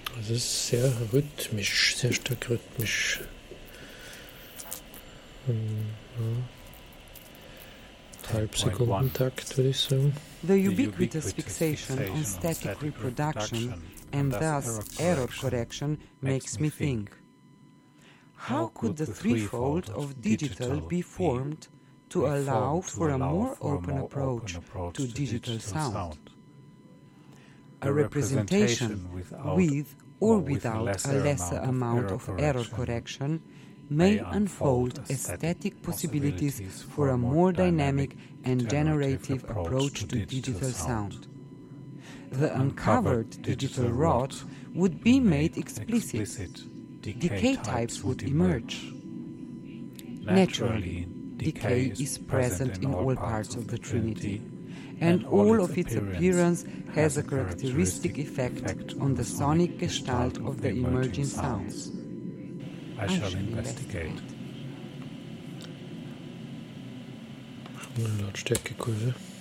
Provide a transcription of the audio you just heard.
Also es ist sehr rhythmisch, sehr stark rhythmisch. Halbsekundentakt, würde ich sagen. The ubiquitous fixation on static reproduction and thus error correction makes me think, how could the threefold of digital be formed to allow for a more open approach to digital sound? A representation with or without a lesser amount of error correction may unfold aesthetic possibilities for a more dynamic and generative approach to digital sound. The uncovered digital rot would be made explicit. Decay types would emerge. Naturally, decay is present in all parts of the Trinity, and all of its appearance has a characteristic effect on the sonic gestalt of the emerging sounds. I shall investigate. Lautstärkekurve.